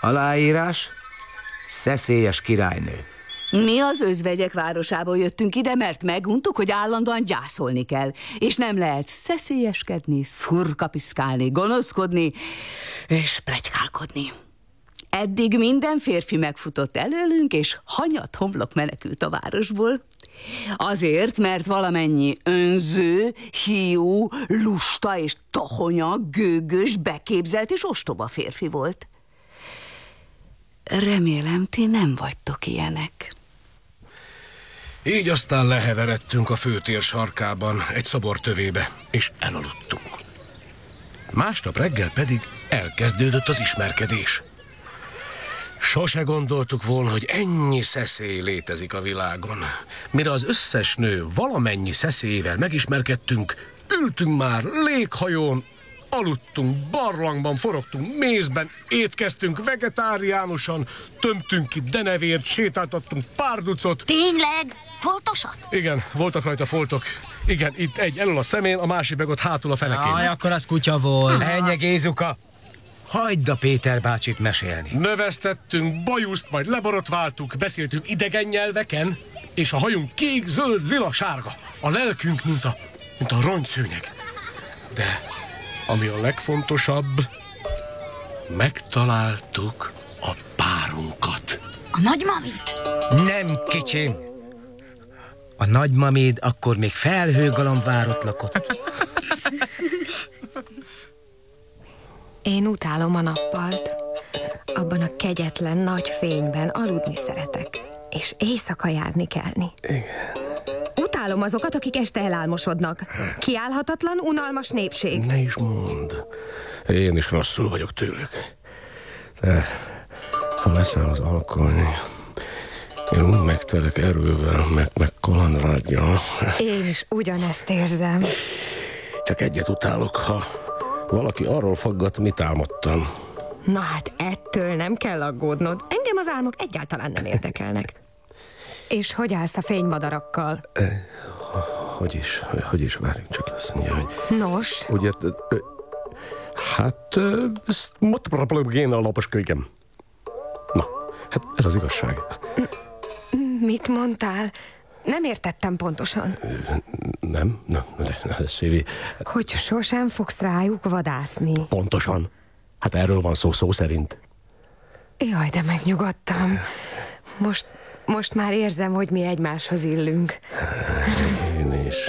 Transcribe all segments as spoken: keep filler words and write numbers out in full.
Aláírás: Szeszélyes királynő. Mi az özvegyek városából jöttünk ide, mert meguntuk, hogy állandóan gyászolni kell, és nem lehet szeszélyeskedni, szurkapiszkálni, gonoszkodni és pletykálkodni. Eddig minden férfi megfutott előlünk, és hanyat homlok menekült a városból. Azért, mert valamennyi önző, hiú, lusta és tohonya, gőgös, beképzelt és ostoba férfi volt. Remélem, ti nem vagytok ilyenek. Így aztán leheveredtünk a főtér sarkában, egy szobor tövébe, és elaludtunk. Másnap reggel pedig elkezdődött az ismerkedés. Sose gondoltuk volna, hogy ennyi szeszély létezik a világon. Mire az összes nő valamennyi szeszélyével megismerkedtünk, ültünk már léghajón, aludtunk, barlangban forogtunk, mézben, étkeztünk vegetáriánusan, tömtünk ki denevért, sétáltattunk párducot. Tényleg? Foltosat? Igen, voltak rajta foltok. Igen, itt egy elől a szemén, a másik meg ott hátul a fenekén. Aj, akkor az kutya volt. Ennyi, Gézuka! Hagyd a Péter bácsit mesélni. Növesztettünk, bajuszt, majd leborotváltuk, beszéltünk idegen nyelveken, és a hajunk kék, zöld, lila, sárga. A lelkünk, mint a, mint a rongyszőnyeg. De ami a legfontosabb, megtaláltuk a párunkat. A nagymamit? Nem, kicsim. A nagymaméd akkor még felhőgalomvárot lakott. Én utálom a nappalt. Abban a kegyetlen nagy fényben aludni szeretek. És éjszaka járni kelni. Igen. Utálom azokat, akik este elálmosodnak. Kiállhatatlan, unalmas népség. Ne is mondd. Én is rosszul vagyok tőlük. De ha leszáll az alkoholni, én úgy megtelek erővel, meg, meg kalandvággyal. Én is ugyanezt érzem. Csak egyet utálok, ha valaki arról faggat, mit álmodtam. Na hát ettől nem kell aggódnod. Engem az álmok egyáltalán nem érdekelnek. És hogy állsz a fénymadarakkal? Hogy is, hogy is, várjunk csak, azt mondja, hogy... Nos? Ugye, hát, én a laposkölykem. Na, hát ez az igazság. Mit mondtál? Nem értettem pontosan. Nem, nem, de, de Szívi... Hogy sosem fogsz rájuk vadászni. Pontosan. Hát erről van szó, szó szerint. Jaj, de megnyugodtam. Most, most már érzem, hogy mi egymáshoz illünk. Én is.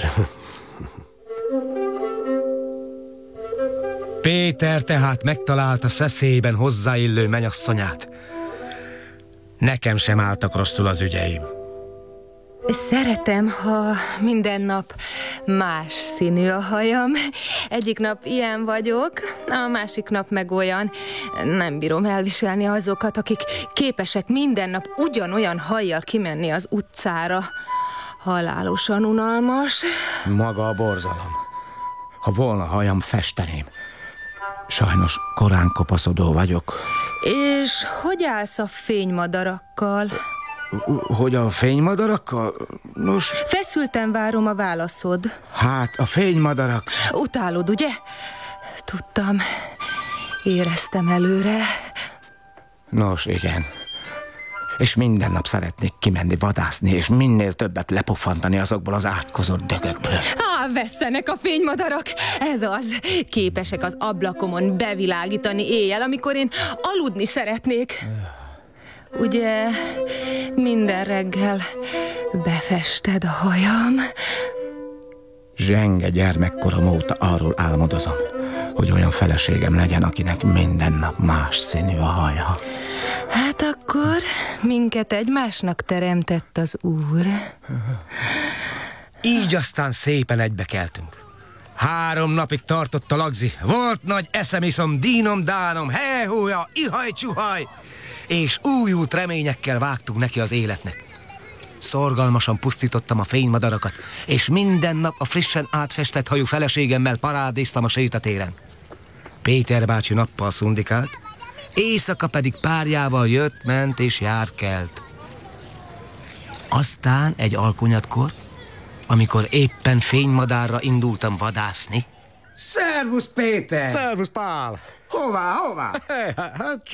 Péter tehát megtalálta szeszélyben hozzáillő menyasszonyát. Nekem sem álltak rosszul az ügyeim. Szeretem, ha minden nap más színű a hajam. Egyik nap ilyen vagyok, a másik nap meg olyan. Nem bírom elviselni azokat, akik képesek minden nap ugyanolyan hajjal kimenni az utcára. Halálosan unalmas. Maga a borzalom. Ha volna hajam, festeném. Sajnos korán kopaszodó vagyok. És hogy állsz a fénymadarakkal? Hogy a fénymadarakkal? Nos... Feszülten várom a válaszod. Hát, a fénymadarak... Utálod, ugye? Tudtam. Éreztem előre. Nos, igen. És minden nap szeretnék kimenni vadászni, és minél többet lepofantani azokból az átkozott dögökből. Á, vesszenek a fénymadarak! Ez az. Képesek az ablakomon bevilágítani éjjel, amikor én aludni szeretnék. Ugye minden reggel befested a hajam? Zsenge gyermekkorom óta arról álmodozom, hogy olyan feleségem legyen, akinek minden nap más színű a haja. Hát akkor minket egymásnak teremtett az Úr. Így aztán szépen egybekeltünk. Három napig tartott a lagzi. Volt nagy eszemiszom, dínom, dánom, hehúja, ihaj, csuhaj. És újult reményekkel vágtunk neki az életnek. Szorgalmasan pusztítottam a fénymadarakat, és minden nap a frissen átfestett hajú feleségemmel parádéztam a sétatéren. Péter bácsi nappal szundikált, éjszaka pedig párjával jött, ment és járt kelt. Aztán egy alkonyatkor, amikor éppen fénymadárra indultam vadászni. Szervusz, Péter! Szervusz, Pál! Hová, hová? Hát